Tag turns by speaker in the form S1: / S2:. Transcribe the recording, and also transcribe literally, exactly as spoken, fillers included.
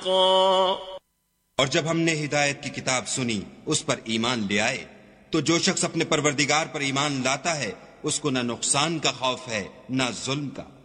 S1: और जब हमने हिदायत की किताब सुनी उस पर ईमान ले आए, तो जो शख्स अपने परवरदिगार पर ईमान लाता है उसको न नुकसान का खौफ है न जुल्म का।